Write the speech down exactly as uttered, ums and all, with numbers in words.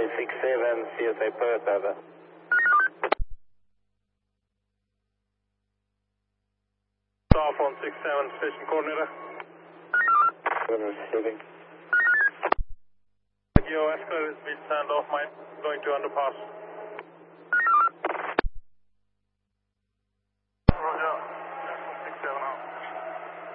five six seven, C S I Perth, over. Staff one six seven, station coordinator. Receiving. Geo escalator speed stand off, mine, going to underpass.